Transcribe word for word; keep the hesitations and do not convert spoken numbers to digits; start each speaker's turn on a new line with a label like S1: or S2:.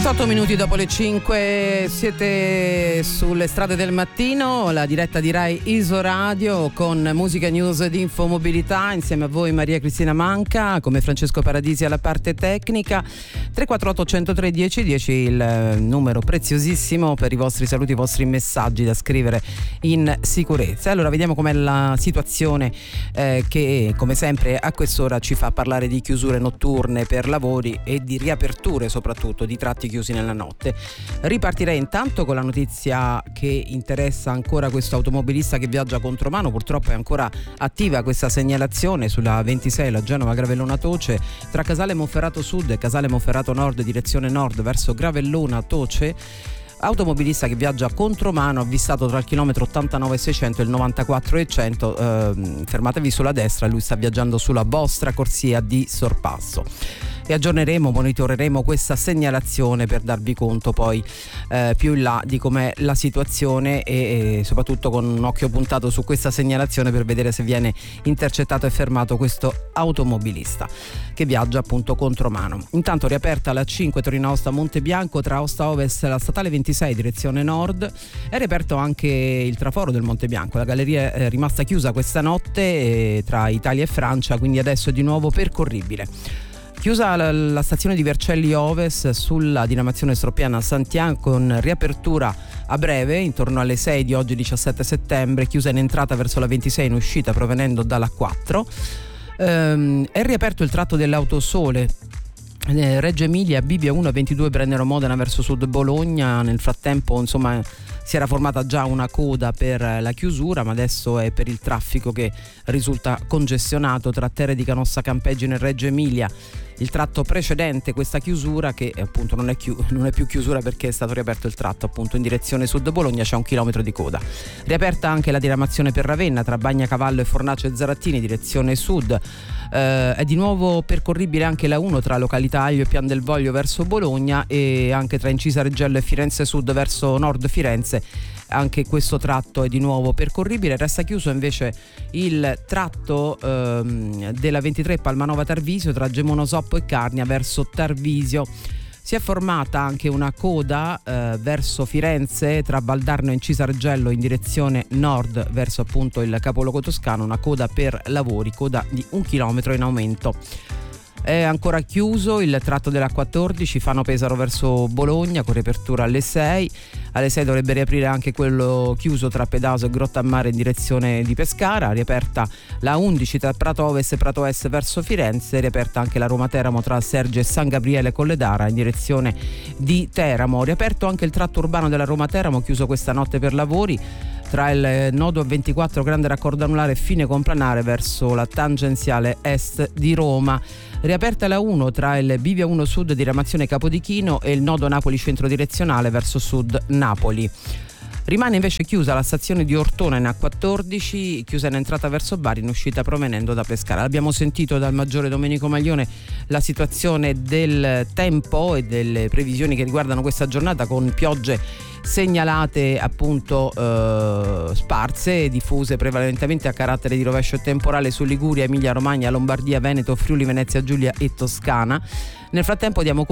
S1: diciotto minuti dopo le cinque, siete sulle strade del mattino, la diretta di Rai Isoradio con musica, news ed infomobilità, insieme a voi Maria Cristina Manca, come Francesco Paradisi alla parte tecnica. Tre quattro otto uno zero tre uno zero uno zero il numero preziosissimo per i vostri saluti, i vostri messaggi da scrivere in sicurezza. Allora vediamo com'è la situazione eh, che come sempre a quest'ora ci fa parlare di chiusure notturne per lavori e di riaperture, soprattutto di tratti chiusi nella notte. Ripartirei intanto con la notizia che interessa ancora questo automobilista che viaggia contromano. Purtroppo è ancora attiva questa segnalazione sulla ventisei, la Genova Gravellona Toce, tra Casale Monferrato Sud e Casale Monferrato Nord, direzione nord verso Gravellona Toce. Automobilista che viaggia contromano, avvistato tra il chilometro ottantanove seicento e il novantaquattro cento, eh, fermatevi sulla destra, lui sta viaggiando sulla vostra corsia di sorpasso. E aggiorneremo, monitoreremo questa segnalazione per darvi conto poi eh, più in là di com'è la situazione e, e soprattutto con un occhio puntato su questa segnalazione per vedere se viene intercettato e fermato questo automobilista che viaggia appunto contromano. Intanto riaperta la cinque Torino Aosta Montebianco, tra Aosta Ovest la statale ventisei direzione nord. È riaperto anche il traforo del Montebianco, la galleria è rimasta chiusa questa notte eh, tra Italia e Francia, quindi adesso è di nuovo percorribile. Chiusa la, la stazione di Vercelli Ovest sulla diramazione Stropiana Santian, con riapertura a breve intorno alle sei di oggi diciassette settembre, chiusa in entrata verso la ventisei, in uscita provenendo dalla quattro. Ehm, è riaperto il tratto dell'Autosole eh, Reggio Emilia, Bibia uno ventidue Brennero Modena verso sud Bologna. Nel frattempo insomma si era formata già una coda per la chiusura, ma adesso è per il traffico che risulta congestionato tra Terre di Canossa Campeggio e Reggio Emilia. Il tratto precedente questa chiusura, che appunto non è, chiu- non è più chiusura perché è stato riaperto il tratto appunto in direzione sud Bologna, c'è un chilometro di coda. Riaperta anche la diramazione per Ravenna tra Bagnacavallo e Fornace Zarattini direzione sud. Eh, è di nuovo percorribile anche la uno tra località Aglio e Pian del Voglio verso Bologna, e anche tra Incisa Reggello e Firenze Sud verso nord Firenze. Anche questo tratto è di nuovo percorribile. Resta chiuso invece il tratto ehm, della ventitré Palmanova Tarvisio tra Gemonosoppo e Carnia verso Tarvisio. Si è formata anche una coda eh, verso Firenze tra Valdarno e Incisa Reggello in direzione nord verso appunto il capoluogo toscano, una coda per lavori, coda di un chilometro in aumento. È ancora chiuso il tratto della quattordici Fano Pesaro verso Bologna, con riapertura alle sei. Alle sei dovrebbe riaprire anche quello chiuso tra Pedaso e Grottammare in direzione di Pescara. Riaperta la undici tra Prato Ovest e Prato Est verso Firenze. Riaperta anche la Roma Teramo tra Serge e San Gabriele Colledara in direzione di Teramo. Riaperto anche il tratto urbano della Roma Teramo, chiuso questa notte per lavori, tra il nodo ventiquattro Grande Raccordo Anulare e Fine Complanare verso la tangenziale est di Roma. Riaperta la uno tra il Bivia uno Sud diramazione Capodichino e il nodo Napoli centro direzionale verso sud Napoli. Rimane invece chiusa la stazione di Ortona in A quattordici, chiusa in entrata verso Bari, in uscita provenendo da Pescara. Abbiamo sentito dal maggiore Domenico Maglione la situazione del tempo e delle previsioni che riguardano questa giornata, con piogge segnalate appunto eh, sparse, diffuse prevalentemente a carattere di rovescio temporale su Liguria, Emilia Romagna, Lombardia, Veneto, Friuli, Venezia Giulia e Toscana. Nel frattempo diamo